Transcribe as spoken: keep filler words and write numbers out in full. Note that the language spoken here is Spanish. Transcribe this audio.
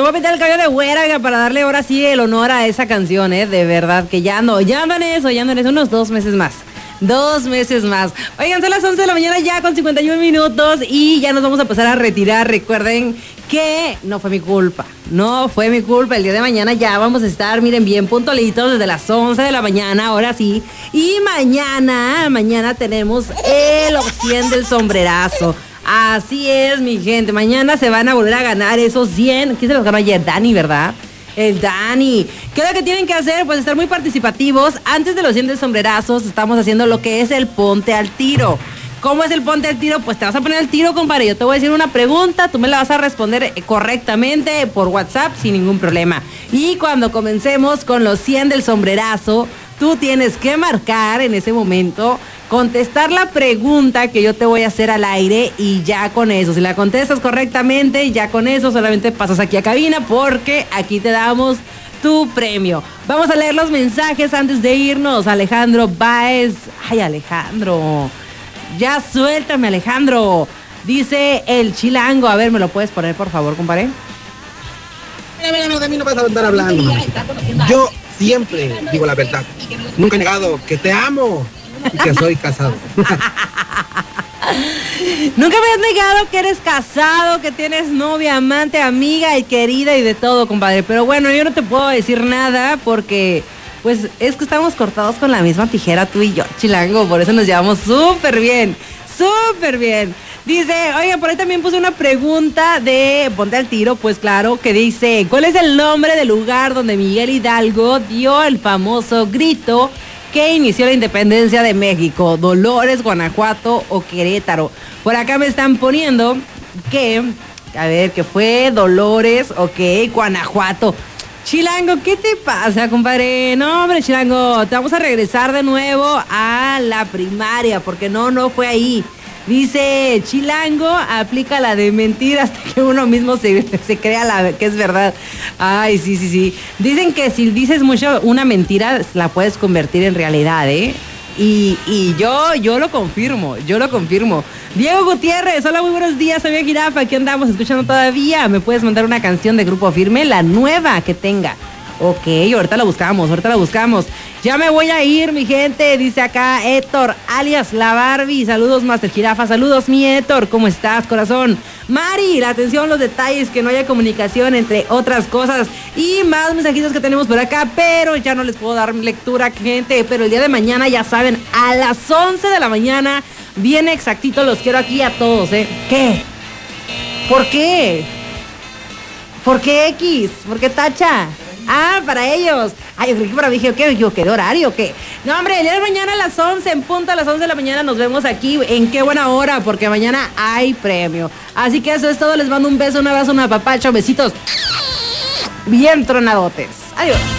voy a pintar el cabello de güera para darle ahora sí el honor a esa canción, ¿eh? De verdad que ya no, ya ando en eso, ya ando en eso, unos dos meses más. Dos meses más. Oigan, son las once de la mañana ya con cincuenta y un minutos y ya nos vamos a pasar a retirar. Recuerden que no fue mi culpa, no fue mi culpa. El día de mañana ya vamos a estar, miren, bien puntualitos desde las once de la mañana, ahora sí. Y mañana, mañana tenemos el cien del sombrerazo. Así es, mi gente. Mañana se van a volver a ganar esos cien. ¿Quién se los ganó ayer? Dani, ¿verdad? El Dani. ¿Qué es lo que tienen que hacer? Pues estar muy participativos. Antes de los cien del sombrerazo estamos haciendo lo que es el ponte al tiro. ¿Cómo es el ponte al tiro? Pues te vas a poner al tiro, compadre. Yo te voy a decir una pregunta, tú me la vas a responder correctamente por WhatsApp sin ningún problema. Y cuando comencemos con los cien del sombrerazo, tú tienes que marcar en ese momento, contestar la pregunta que yo te voy a hacer al aire y ya con eso, si la contestas correctamente, ya con eso solamente pasas aquí a cabina porque aquí te damos tu premio. Vamos a leer los mensajes antes de irnos. Alejandro Baez. Ay, Alejandro. Ya suéltame, Alejandro. Dice el chilango. A ver, ¿me lo puedes poner, por favor, compadre? Mira, mira, no, de mí no vas a andar hablando, mamita. Yo siempre digo la verdad. Nunca he negado que te amo y que soy casado. Nunca me has negado que eres casado, que tienes novia, amante, amiga y querida y de todo, compadre. Pero bueno, yo no te puedo decir nada porque, pues, es que estamos cortados con la misma tijera tú y yo, chilango. Por eso nos llevamos súper bien, súper bien. Dice, oiga, por ahí también puse una pregunta de Ponte al Tiro, pues claro, que dice, ¿cuál es el nombre del lugar donde Miguel Hidalgo dio el famoso grito que inició la independencia de México? ¿Dolores, Guanajuato o Querétaro? Por acá me están poniendo que, a ver, que fue Dolores, ok, Guanajuato. Chilango, ¿qué te pasa, compadre? No, hombre, Chilango, te vamos a regresar de nuevo a la primaria, porque no, no fue ahí. Dice, Chilango aplica la de mentir hasta que uno mismo se, se crea la que es verdad. Ay, sí, sí, sí. Dicen que si dices mucho una mentira, la puedes convertir en realidad, ¿eh? Y, y yo, yo lo confirmo, yo lo confirmo. Diego Gutiérrez, hola, muy buenos días, soy Jirafa, aquí andamos escuchando todavía. ¿Me puedes mandar una canción de Grupo Firme? La nueva que tenga. Ok, ahorita la buscamos, ahorita la buscamos. Ya me voy a ir, mi gente, dice acá Héctor, alias La Barbie. Saludos, Master Jirafa, saludos, mi Héctor, ¿cómo estás, corazón? Mari, la atención, los detalles, que no haya comunicación, entre otras cosas. Y más mensajitos que tenemos por acá, pero ya no les puedo dar lectura, gente. Pero el día de mañana, ya saben, a las once de la mañana, bien exactito, los quiero aquí a todos, ¿eh? ¿Qué? ¿Por qué? ¿Por qué X? ¿Por qué tacha? Ah, para ellos. Ay, yo creí que para mí, dije, ¿qué? ¿Me equivoqué de horario o qué? No, hombre, el día de mañana a las once, en punto a las once de la mañana nos vemos aquí. En qué buena hora, porque mañana hay premio. Así que eso es todo. Les mando un beso, un abrazo, un apapacho, besitos bien tronadotes. Adiós.